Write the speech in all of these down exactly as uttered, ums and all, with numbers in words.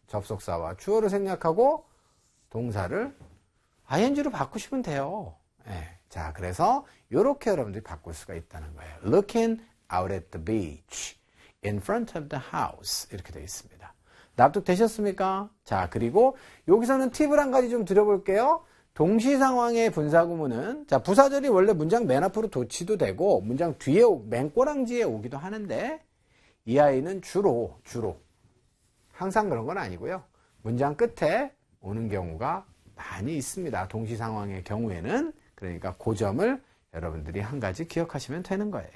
접속사와 주어를 생략하고 동사를 아이엔지로 바꾸시면 돼요. 네. 자, 그래서 이렇게 여러분들이 바꿀 수가 있다는 거예요. Looking out at the beach in front of the house 이렇게 되어 있습니다. 납득되셨습니까? 자, 그리고 여기서는 팁을 한 가지 좀 드려볼게요. 동시 상황의 분사구문은 자, 부사절이 원래 문장 맨 앞으로 도치도 되고 문장 뒤에 맨 꼬랑지에 오기도 하는데 이 아이는 주로 주로 항상 그런 건 아니고요. 문장 끝에 오는 경우가 많이 있습니다. 동시 상황의 경우에는. 그러니까 그 점을 여러분들이 한 가지 기억하시면 되는 거예요.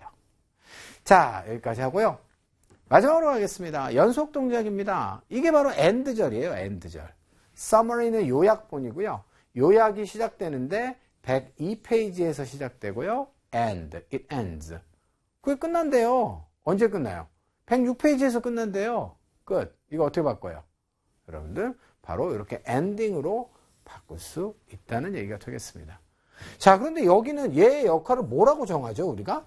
자, 여기까지 하고요. 마지막으로 가겠습니다. 연속 동작입니다. 이게 바로 end절이에요. end절. summary는 요약본이고요. 요약이 시작되는데 백이 페이지에서 시작되고요. end, it ends. 그게 끝난대요. 언제 끝나요? 백육 페이지에서 끝난대요. 끝. 이거 어떻게 바꿔요? 여러분들 바로 이렇게 엔딩으로 바꿀 수 있다는 얘기가 되겠습니다. 자, 그런데 여기는 얘의 역할을 뭐라고 정하죠, 우리가?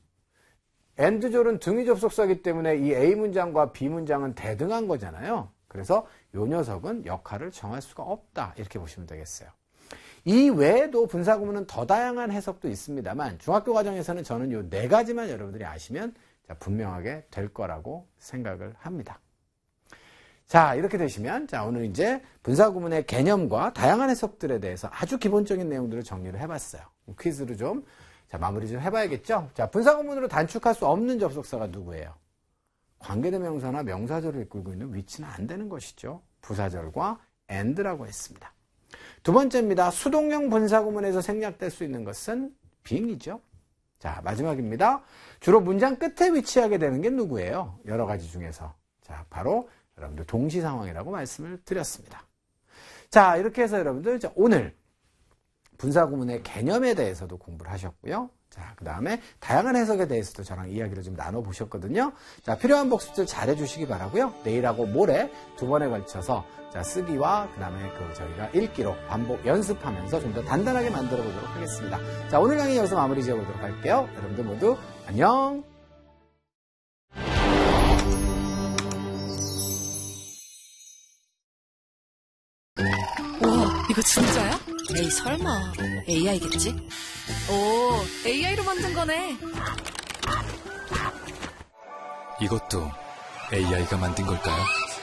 엔드절은 등위 접속사이기 때문에 이 A 문장과 B 문장은 대등한 거잖아요. 그래서 이 녀석은 역할을 정할 수가 없다. 이렇게 보시면 되겠어요. 이 외에도 분사구문은 더 다양한 해석도 있습니다만 중학교 과정에서는 저는 이 네 가지만 여러분들이 아시면 분명하게 될 거라고 생각을 합니다. 자, 이렇게 되시면 자, 오늘 이제 분사구문의 개념과 다양한 해석들에 대해서 아주 기본적인 내용들을 정리를 해봤어요. 퀴즈로 좀 자, 마무리 좀 해봐야겠죠? 자, 분사구문으로 단축할 수 없는 접속사가 누구예요? 관계대명사나 명사절을 이끌고 있는 위치는 안 되는 것이죠. 부사절과 and라고 했습니다. 두 번째입니다. 수동형 분사구문에서 생략될 수 있는 것은 being이죠. 자, 마지막입니다. 주로 문장 끝에 위치하게 되는 게 누구예요? 여러 가지 중에서. 자, 바로 여러분들 동시 상황이라고 말씀을 드렸습니다. 자, 이렇게 해서 여러분들 오늘 분사구문의 개념에 대해서도 공부를 하셨고요. 자, 그 다음에 다양한 해석에 대해서도 저랑 이야기를 좀 나눠보셨거든요. 자, 필요한 복습들 잘 해주시기 바라고요. 내일하고 모레 두 번에 걸쳐서 자, 쓰기와 그 다음에 그 저희가 읽기로 반복 연습하면서 좀 더 단단하게 만들어 보도록 하겠습니다. 자, 오늘 강의 여기서 마무리 지어보도록 할게요. 여러분들 모두 안녕! 우와, 이거 진짜야? 에이, 설마. 에이아이겠지? 오, 에이아이로 만든 거네. 이것도 에이아이가 만든 걸까요?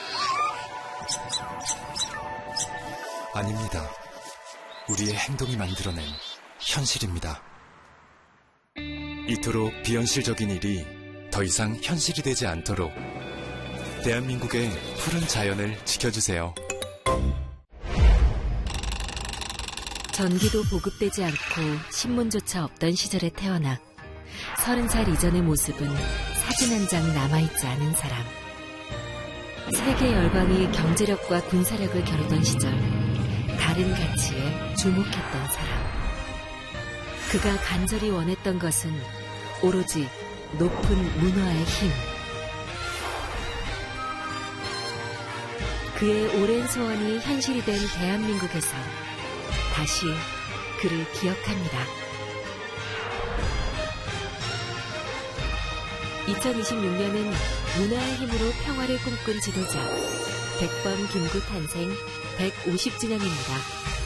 아닙니다. 우리의 행동이 만들어낸 현실입니다. 이토록 비현실적인 일이 더 이상 현실이 되지 않도록 대한민국의 푸른 자연을 지켜주세요. 전기도 보급되지 않고 신문조차 없던 시절에 태어나 서른 살 이전의 모습은 사진 한 장 남아있지 않은 사람. 세계 열강이 경제력과 군사력을 겨루던 시절 다른 가치에 주목했던 사람. 그가 간절히 원했던 것은 오로지 높은 문화의 힘. 그의 오랜 소원이 현실이 된 대한민국에서 다시 그를 기억합니다. 이천이십육 년은 문화의 힘으로 평화를 꿈꾼 지도자 백범 김구 탄생 백오십 주년입니다.